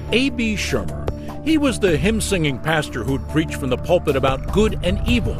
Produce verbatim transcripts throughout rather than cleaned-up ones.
A B Schirmer. He was the hymn-singing pastor who'd preach from the pulpit about good and evil.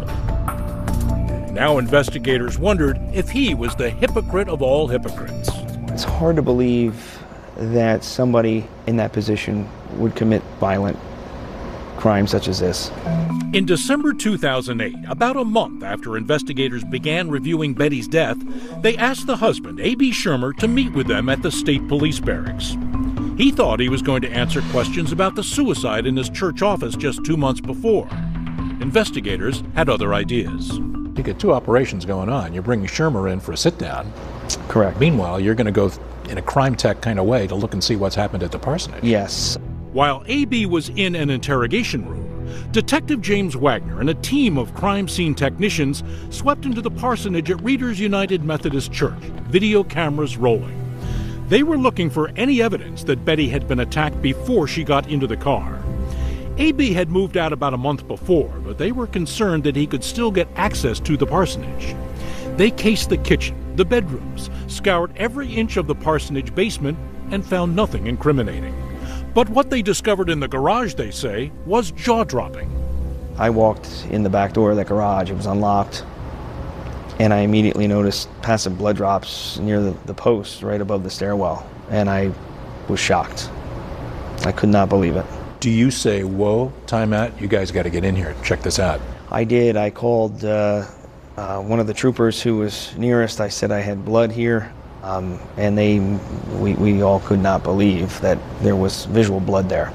Now investigators wondered if he was the hypocrite of all hypocrites. It's hard to believe that somebody in that position would commit violent crimes such as this. In December two thousand eight, about a month after investigators began reviewing Betty's death, they asked the husband, A B Schirmer, to meet with them at the state police barracks. He thought he was going to answer questions about the suicide in his church office just two months before. Investigators had other ideas. You get two operations going on. You're bringing Schirmer in for a sit-down. Correct. Meanwhile, you're going to go in a crime tech kind of way to look and see what's happened at the parsonage. Yes. While A B was in an interrogation room, Detective James Wagner and a team of crime scene technicians swept into the parsonage at Readers United Methodist Church, video cameras rolling. They were looking for any evidence that Betty had been attacked before she got into the car. A B had moved out about a month before, but they were concerned that he could still get access to the parsonage. They cased the kitchen, the bedrooms, scoured every inch of the parsonage basement, and found nothing incriminating. But what they discovered in the garage, they say, was jaw-dropping. I walked in the back door of that garage. It was unlocked. And I immediately noticed passive blood drops near the, the post right above the stairwell. And I was shocked. I could not believe it. Do you say, whoa, time out, you guys got to get in here, check this out? I did. I called uh, uh, one of the troopers who was nearest. I said I had blood here. Um, and they, we, we all could not believe that there was visual blood there.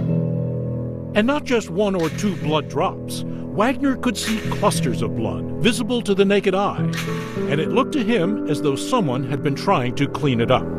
And not just one or two blood drops. Wagner could see clusters of blood, visible to the naked eye. And it looked to him as though someone had been trying to clean it up.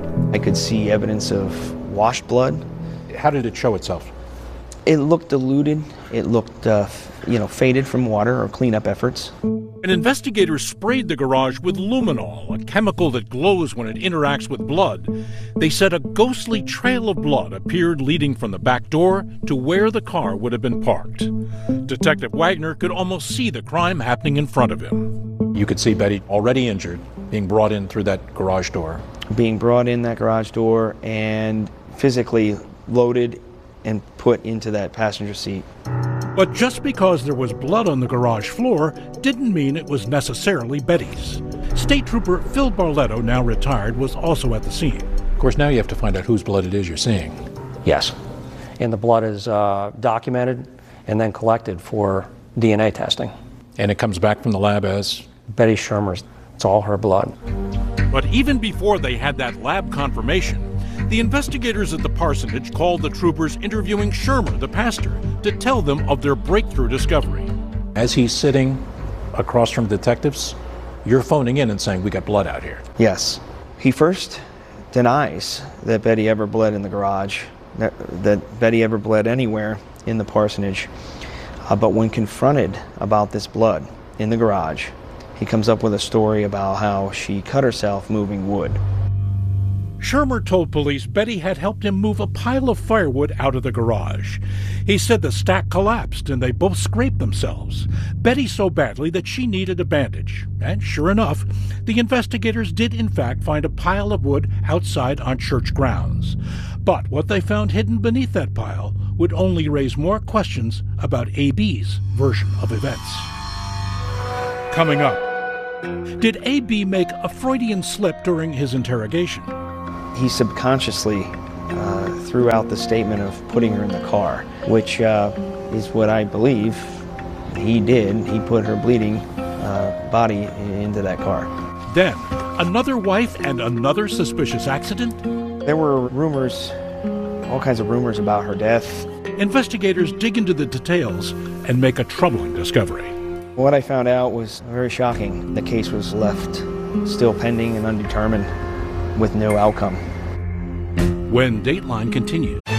I could see evidence of washed blood. How did it show itself? It looked diluted. It looked, uh, you know, faded from water or cleanup efforts. And investigators sprayed the garage with luminol, a chemical that glows when it interacts with blood. They said a ghostly trail of blood appeared leading from the back door to where the car would have been parked. Detective Wagner could almost see the crime happening in front of him. You could see Betty, already injured, being brought in through that garage door. Being brought in that garage door and physically loaded and put into that passenger seat. But just because there was blood on the garage floor didn't mean it was necessarily Betty's. State Trooper Phil Barletto, now retired, was also at the scene. Of course, now you have to find out whose blood it is you're seeing. Yes. And the blood is uh, documented and then collected for D N A testing. And it comes back from the lab as? Betty Schirmer's. It's all her blood. But even before they had that lab confirmation, the investigators at the parsonage called the troopers interviewing Schirmer, the pastor, to tell them of their breakthrough discovery. As he's sitting across from detectives, you're phoning in and saying, we got blood out here. Yes. He first denies that Betty ever bled in the garage, that, that Betty ever bled anywhere in the parsonage. Uh, but when confronted about this blood in the garage, he comes up with a story about how she cut herself moving wood. Schirmer told police Betty had helped him move a pile of firewood out of the garage. He said the stack collapsed and they both scraped themselves, Betty so badly that she needed a bandage. And sure enough, the investigators did in fact find a pile of wood outside on church grounds. But what they found hidden beneath that pile would only raise more questions about A B's version of events. Coming up, did A B make a Freudian slip during his interrogation? He subconsciously uh, threw out the statement of putting her in the car, which uh, is what I believe he did. He put her bleeding uh, body into that car. Then, another wife and another suspicious accident? There were rumors, all kinds of rumors about her death. Investigators dig into the details and make a troubling discovery. What I found out was very shocking. The case was left still pending and undetermined, with no outcome. When Dateline continues.